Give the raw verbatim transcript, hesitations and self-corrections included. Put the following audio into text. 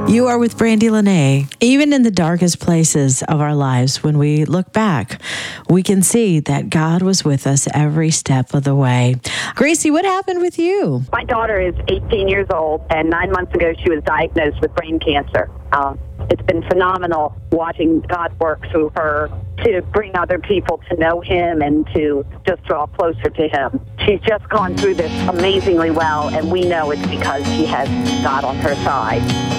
You are with Brandy Lene. Even in the darkest places of our lives, when we look back, we can see that God was with us every step of the way. Gracie, what happened with you? My daughter is eighteen years old, and nine months ago she was diagnosed with brain cancer. Um, it's been phenomenal watching God work through her to bring other people to know Him and to just draw closer to Him. She's just gone through this amazingly well, and we know it's because she has God on her side.